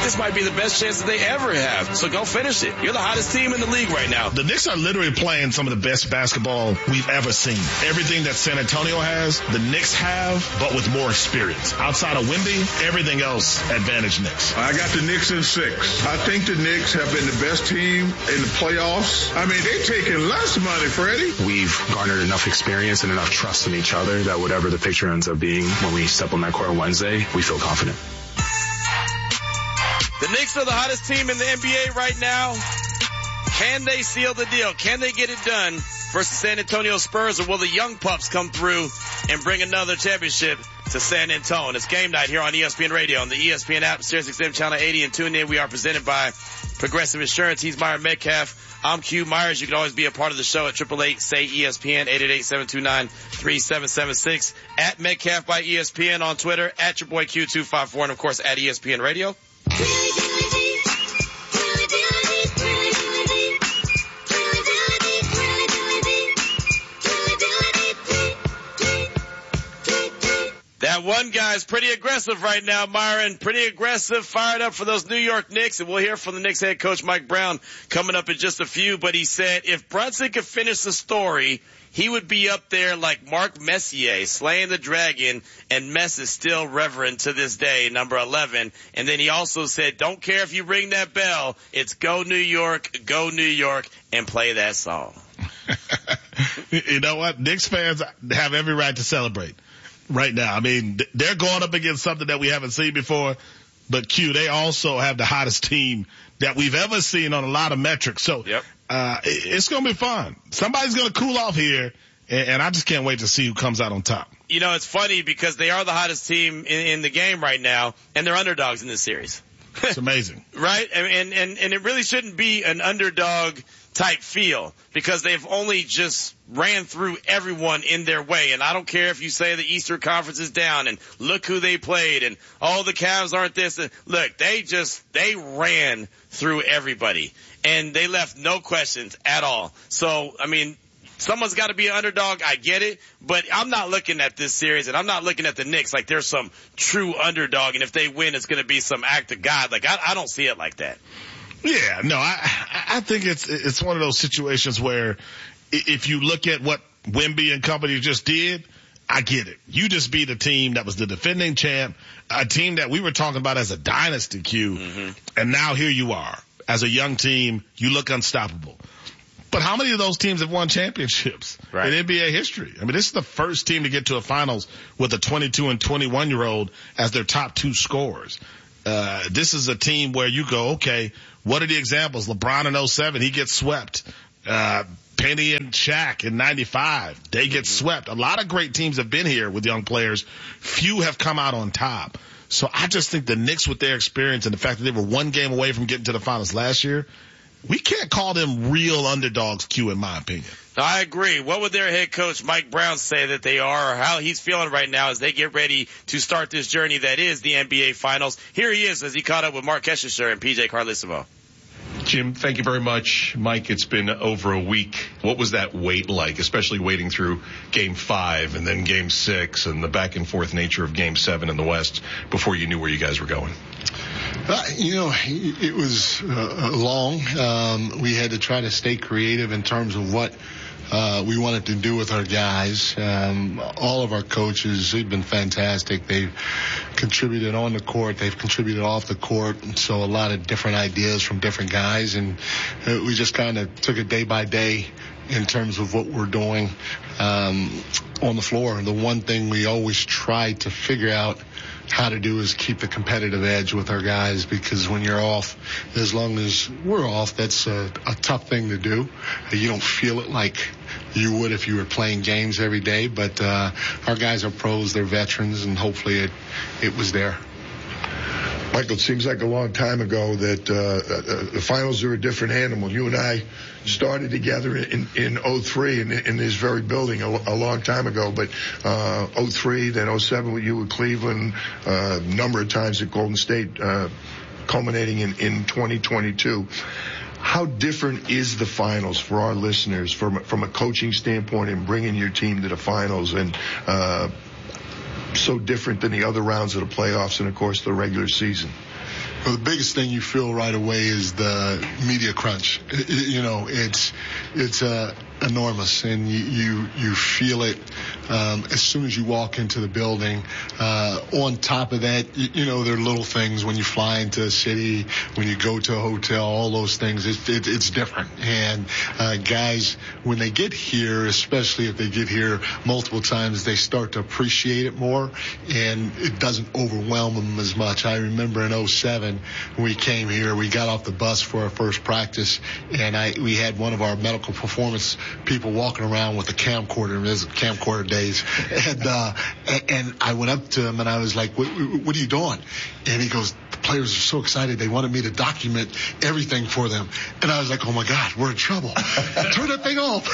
this might be the best chance that they ever have. So go finish it. You're the hottest team in the league right now. The Knicks are literally playing some of the best basketball we've ever seen. Everything that San Antonio has, the Knicks have, but with more experience. Outside of Wemby, everything else advantage Knicks. I got the Knicks in 6. I think the Knicks have been the best team in the playoffs. I mean, they're taking less money, Freddie. We've garnered enough experience and enough trust in each other that whatever the picture ends up being when we step on that court on Wednesday, we feel confident. The Knicks are the hottest team in the NBA right now. Can they seal the deal? Can they get it done versus San Antonio Spurs, or will the young pups come through and bring another championship to San Antonio? It's game night here on ESPN Radio, on the ESPN app, SiriusXM Channel 80, and tune in. We are presented by Progressive Insurance. He's Myron Metcalf. I'm Q Myers. You can always be a part of the show at 888-SAY-ESPN, 888-729-3776, at Metcalf by ESPN on Twitter, at your boy Q254, and of course at ESPN Radio. That one guy's pretty aggressive right now, Myron. Pretty aggressive, fired up for those New York Knicks. And we'll hear from the Knicks head coach Mike Brown coming up in just a few. But he said if Brunson could finish the story, he would be up there like Mark Messier, slaying the dragon, and Mess is still reverend to this day, number 11. And then he also said, don't care if you ring that bell, it's go New York, and play that song. You know what? Knicks fans have every right to celebrate right now. I mean, they're going up against something that we haven't seen before, but Q, they also have the hottest team that we've ever seen on a lot of metrics. So, it's going to be fun. Somebody's going to cool off here, and I just can't wait to see who comes out on top. You know, it's funny because they are the hottest team in the game right now, and they're underdogs in this series. It's amazing. Right? And it really shouldn't be an underdog type feel because they've only just ran through everyone in their way. And I don't care if you say the Eastern Conference is down and look who they played and the Cavs aren't this. And look, they ran through everybody and they left no questions at all. So, I mean, someone's got to be an underdog. I get it, but I'm not looking at this series and I'm not looking at the Knicks like there's some true underdog. And if they win, it's going to be some act of God. Like I don't see it like that. Yeah, no, I think it's one of those situations where if you look at what Wemby and company just did, I get it. You just beat a team that was the defending champ, a team that we were talking about as a dynasty, Q, and now here you are. As a young team, you look unstoppable. But how many of those teams have won championships in NBA history? I mean, this is the first team to get to a finals with a 22 and 21-year-old as their top two scorers. This is a team where you go, okay, what are the examples? LeBron in 07, he gets swept. Penny and Shaq in 95, they get swept. A lot of great teams have been here with young players. Few have come out on top. So I just think the Knicks, with their experience and the fact that they were one game away from getting to the finals last year, we can't call them real underdogs, Q, in my opinion. I agree. What would their head coach, Mike Brown, say that they are, or how he's feeling right now as they get ready to start this journey that is the NBA Finals? Here he is as he caught up with Mark Keshisher and PJ Carlissimo. Jim, thank you very much. Mike, it's been over a week. What was that wait like, especially waiting through Game 5 and then Game 6 and the back and forth nature of Game 7 in the West before you knew where you guys were going? It was long. We had to try to stay creative in terms of what we wanted to do with our guys. All of our coaches, they've been fantastic. They've contributed on the court. They've contributed off the court. And so a lot of different ideas from different guys. And we just kind of took it day by day in terms of what we're doing on the floor. The one thing we always try to figure out how to do is keep the competitive edge with our guys, because when you're off, as long as we're off, that's a tough thing to do. You don't feel it like you would if you were playing games every day, but our guys are pros, they're veterans, and hopefully it was there. Michael, it seems like a long time ago that the finals are a different animal. You and I started together in 03 in this very building a long time ago, but 03, then 07 with you with Cleveland, a number of times at Golden State, culminating in 2022. How different is the finals for our listeners from a coaching standpoint and bringing your team to the finals, and so different than the other rounds of the playoffs and, of course, the regular season? Well, the biggest thing you feel right away is the media crunch. It's enormous, and you feel it as soon as you walk into the building. On top of that, there are little things when you fly into a city, when you go to a hotel, all those things. It's different. And guys, when they get here, especially if they get here multiple times, they start to appreciate it more, and it doesn't overwhelm them as much. I remember in 2007, when we came here, we got off the bus for our first practice, and we had one of our medical performance people walking around with a camcorder. It was camcorder days. And I went up to him and I was like, what are you doing? And he goes, the players are so excited. They wanted me to document everything for them. And I was like, oh my God, we're in trouble. Turn that thing off.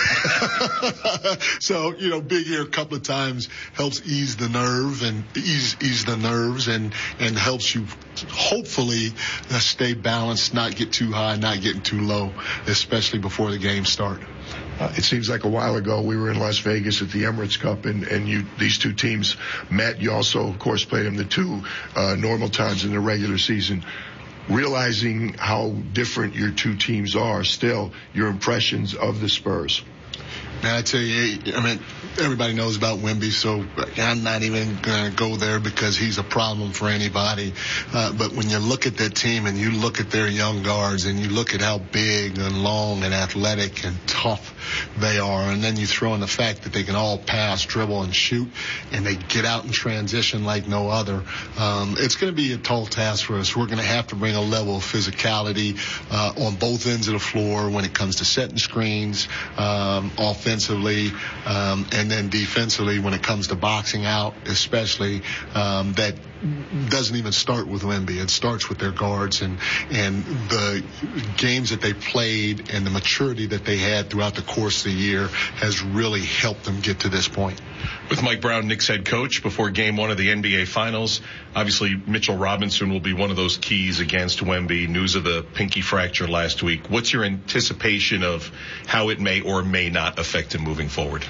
So, being here a couple of times helps ease the nerve and ease the nerves and helps you hopefully stay balanced, not get too high, not getting too low, especially before the games start. It seems like a while ago we were in Las Vegas at the Emirates Cup, and these two teams met. You also, of course, played them the two normal times in the regular season. Realizing how different your two teams are, still, your impressions of the Spurs. Man, I tell you, everybody knows about Wemby, so I'm not even going to go there because he's a problem for anybody. But when you look at that team and you look at their young guards and you look at how big and long and athletic and tough they are, and then you throw in the fact that they can all pass, dribble, and shoot, and they get out in transition like no other, it's going to be a tall task for us. We're going to have to bring a level of physicality on both ends of the floor when it comes to setting screens, offensively, and then defensively when it comes to boxing out, especially, that doesn't even start with Wemby. It starts with their guards and the games that they played and the maturity that they had throughout the course of the year has really helped them get to this point. With Mike Brown, Knicks head coach, before Game 1 of the NBA Finals, obviously Mitchell Robinson will be one of those keys against Wemby. News of the pinky fracture last week. What's your anticipation of how it may or may not affect him moving forward?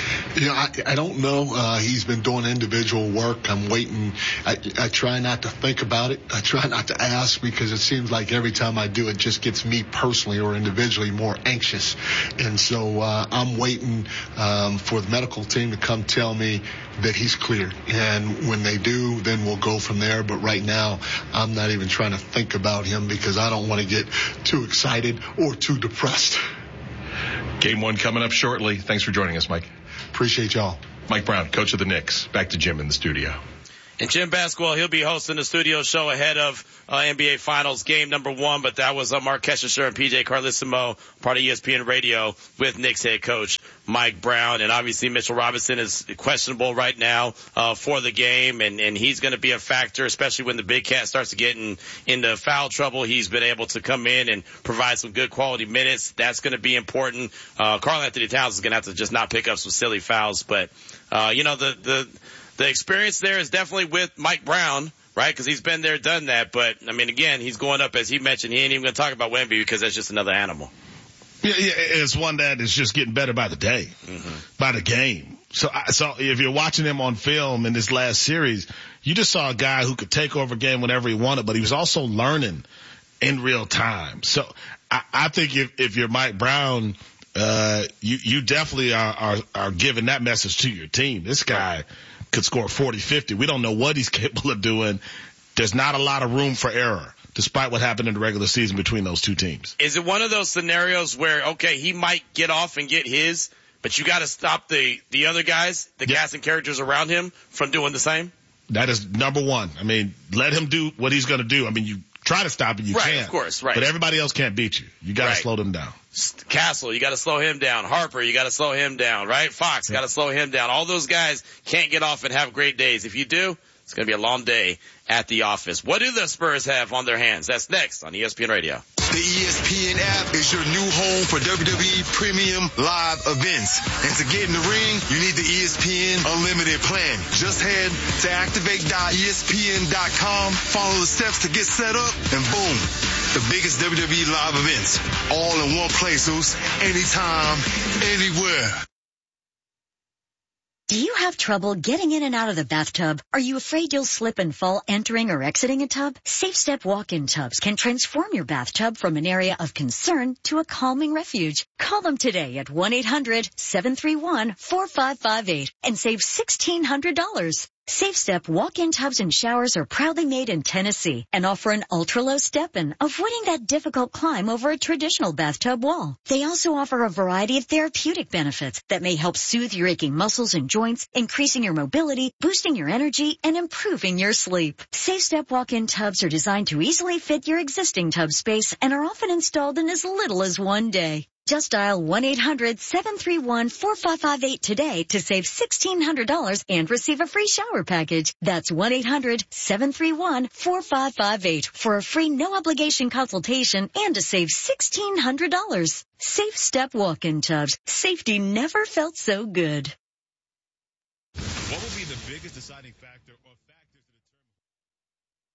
I don't know. He's been doing individual work. I'm waiting. I try not to think about it. I try not to ask because it seems like every time I do, it just gets me personally or individually more anxious. And so I'm waiting for the medical team to come tell me that he's cleared. And when they do, then we'll go from there. But right now, I'm not even trying to think about him because I don't want to get too excited or too depressed. Game 1 coming up shortly. Thanks for joining us, Mike. Appreciate y'all. Mike Brown, coach of the Knicks. Back to Jim in the studio. And Jim Basquel, he'll be hosting the studio show ahead of NBA Finals game number 1, but that was Mark Keshisher and PJ Carlissimo, part of ESPN Radio, with Knicks head coach Mike Brown. And obviously Mitchell Robinson is questionable right now for the game, and he's going to be a factor, especially when the big cat starts to get into foul trouble. He's been able to come in and provide some good quality minutes. That's going to be important. Karl-Anthony Towns is going to have to just not pick up some silly fouls, but the experience there is definitely with Mike Brown, right? Because he's been there, done that. But, again, he's going up, as he mentioned, he ain't even going to talk about Wemby because that's just another animal. Yeah, it's one that is just getting better by the day, by the game. So if you're watching him on film in this last series, you just saw a guy who could take over a game whenever he wanted, but he was also learning in real time. So I think if you're Mike Brown, you definitely are giving that message to your team. This guy could score 40, 50. We don't know what he's capable of doing. There's not a lot of room for error, despite what happened in the regular season between those two teams. Is it one of those scenarios where, okay, he might get off and get his, but you got to stop the other guys, the cast and characters around him, from doing the same? That is number one. Let him do what he's going to do. You try to stop it, you right, can. Of course, right. But everybody else can't beat you. You got to slow them down. Castle, you got to slow him down. Harper, you got to slow him down, right? Fox, got to slow him down. All those guys can't get off and have great days. If you do, it's going to be a long day at the office. What do the Spurs have on their hands? That's next on ESPN Radio. The ESPN app is your new home for WWE Premium Live events. And to get in the ring, you need the ESPN Unlimited plan. Just head to activate.espn.com, follow the steps to get set up, and boom, the biggest WWE live events, all in one place, anytime, anywhere. Do you have trouble getting in and out of the bathtub? Are you afraid you'll slip and fall entering or exiting a tub? Safe Step walk-in tubs can transform your bathtub from an area of concern to a calming refuge. Call them today at 1-800-731-4558 and save $1,600. Safe Step walk-in tubs and showers are proudly made in Tennessee and offer an ultra-low step-in, avoiding that difficult climb over a traditional bathtub wall. They also offer a variety of therapeutic benefits that may help soothe your aching muscles and joints, increasing your mobility, boosting your energy, and improving your sleep. Safe Step walk-in tubs are designed to easily fit your existing tub space and are often installed in as little as one day. Just dial 1-800-731-4558 today to save $1,600 and receive a free shower package. That's 1-800-731-4558 for a free no-obligation consultation and to save $1,600. Safe Step walk-in tubs. Safety never felt so good. What will be the biggest deciding factor of